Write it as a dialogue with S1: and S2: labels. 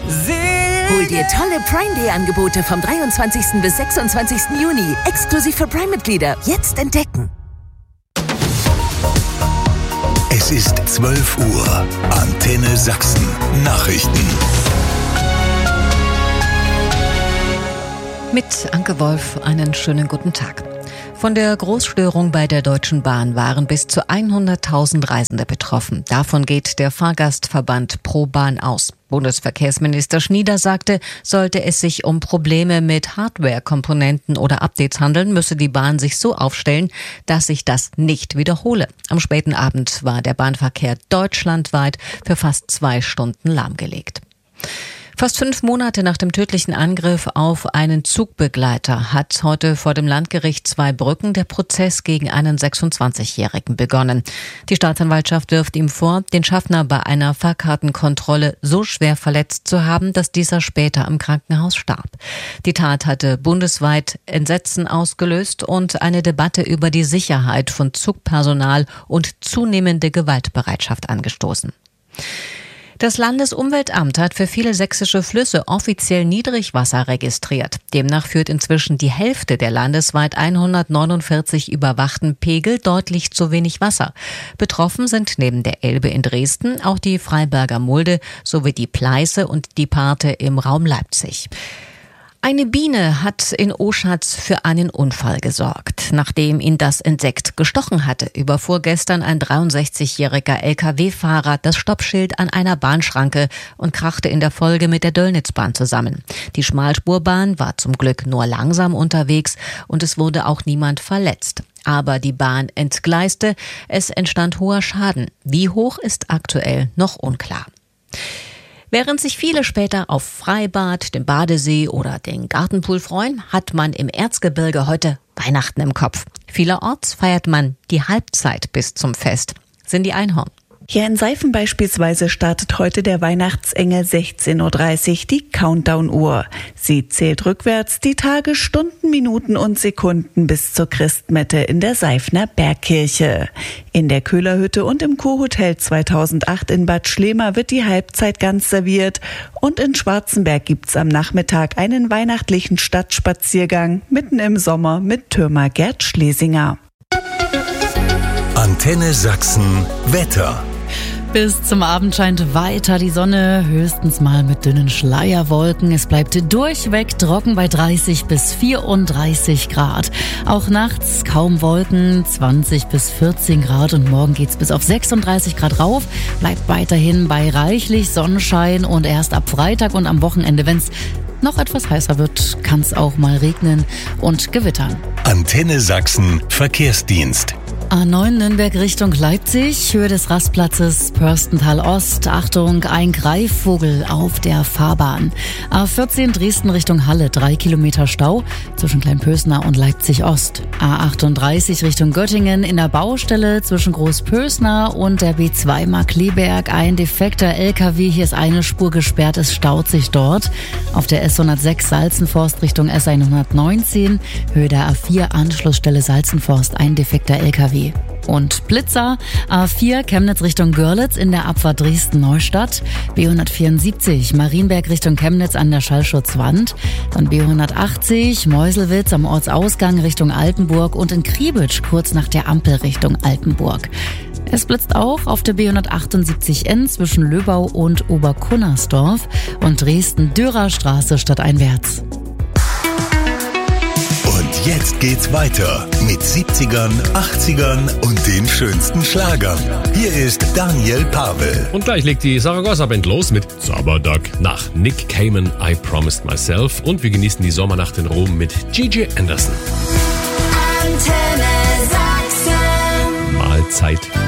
S1: Hol dir tolle Prime-Day-Angebote vom 23. bis 26. Juni. Exklusiv für Prime-Mitglieder. Jetzt entdecken.
S2: Es ist 12 Uhr. Antenne Sachsen. Nachrichten.
S3: Mit Anke Wolf einen schönen guten Tag. Von der Großstörung bei der Deutschen Bahn waren bis zu 100.000 Reisende betroffen. Davon geht der Fahrgastverband ProBahn aus. Bundesverkehrsminister Schnieder sagte, sollte es sich um Probleme mit Hardware-Komponenten oder Updates handeln, müsse die Bahn sich so aufstellen, dass sich das nicht wiederhole. Am späten Abend war der Bahnverkehr deutschlandweit für fast 2 Stunden lahmgelegt. Fast 5 Monate nach dem tödlichen Angriff auf einen Zugbegleiter hat heute vor dem Landgericht Zweibrücken der Prozess gegen einen 26-Jährigen begonnen. Die Staatsanwaltschaft wirft ihm vor, den Schaffner bei einer Fahrkartenkontrolle so schwer verletzt zu haben, dass dieser später im Krankenhaus starb. Die Tat hatte bundesweit Entsetzen ausgelöst und eine Debatte über die Sicherheit von Zugpersonal und zunehmende Gewaltbereitschaft angestoßen. Das Landesumweltamt hat für viele sächsische Flüsse offiziell Niedrigwasser registriert. Demnach führt inzwischen die Hälfte der landesweit 149 überwachten Pegel deutlich zu wenig Wasser. Betroffen sind neben der Elbe in Dresden auch die Freiberger Mulde sowie die Pleiße und die Parthe im Raum Leipzig. Eine Biene hat in Oschatz für einen Unfall gesorgt. Nachdem ihn das Insekt gestochen hatte, überfuhr gestern ein 63-jähriger Lkw-Fahrer das Stoppschild an einer Bahnschranke und krachte in der Folge mit der Döllnitzbahn zusammen. Die Schmalspurbahn war zum Glück nur langsam unterwegs und es wurde auch niemand verletzt. Aber die Bahn entgleiste, es entstand hoher Schaden. Wie hoch ist aktuell noch unklar. Während sich viele später auf Freibad, den Badesee oder den Gartenpool freuen, hat man im Erzgebirge heute Weihnachten im Kopf. Vielerorts feiert man die Halbzeit bis zum Fest. Cindy Einhorn.
S4: Hier in Seifen beispielsweise startet heute der Weihnachtsengel 16.30 Uhr die Countdown-Uhr. Sie zählt rückwärts die Tage, Stunden, Minuten und Sekunden bis zur Christmette in der Seifener Bergkirche. In der Köhlerhütte und im Kurhotel 2008 in Bad Schlema wird die Halbzeit ganz serviert. Und in Schwarzenberg gibt's am Nachmittag einen weihnachtlichen Stadtspaziergang mitten im Sommer mit Türmer Gerd Schlesinger.
S2: Antenne Sachsen Wetter.
S5: Bis zum Abend scheint weiter die Sonne, höchstens mal mit dünnen Schleierwolken. Es bleibt durchweg trocken bei 30 bis 34 Grad. Auch nachts kaum Wolken, 20 bis 14 Grad und morgen geht's bis auf 36 Grad rauf. Bleibt weiterhin bei reichlich Sonnenschein und erst ab Freitag und am Wochenende, wenn's noch etwas heißer wird, kann's auch mal regnen und gewittern.
S2: Antenne Sachsen Verkehrsdienst.
S5: A9 Nürnberg Richtung Leipzig, Höhe des Rastplatzes Pörstental Ost. Achtung, ein Greifvogel auf der Fahrbahn. A14 Dresden Richtung Halle, 3 Kilometer Stau zwischen Kleinpösner und Leipzig Ost. A38 Richtung Göttingen in der Baustelle zwischen Großpösner und der B2 Markkleeberg. Ein defekter LKW, hier ist eine Spur gesperrt, es staut sich dort. Auf der S106 Salzenforst Richtung S119, Höhe der A4 Anschlussstelle Salzenforst, ein defekter LKW. Und Blitzer, A4 Chemnitz Richtung Görlitz in der Abfahrt Dresden-Neustadt, B174 Marienberg Richtung Chemnitz an der Schallschutzwand, dann B180 Meuselwitz am Ortsausgang Richtung Altenburg und in Kriebitsch kurz nach der Ampel Richtung Altenburg. Es blitzt auch auf der B178N zwischen Löbau und Oberkunnersdorf und Dresden-Dürerstraße stadteinwärts.
S2: Und jetzt geht's weiter mit 70ern, 80ern und den schönsten Schlagern. Hier ist Daniel Pavel.
S6: Und gleich legt die Saragossa Band los mit Zaberduck nach Nick Cayman, I Promised Myself. Und wir genießen die Sommernacht in Rom mit Gigi Anderson.
S7: Antenne Sachsen.
S6: Mahlzeit.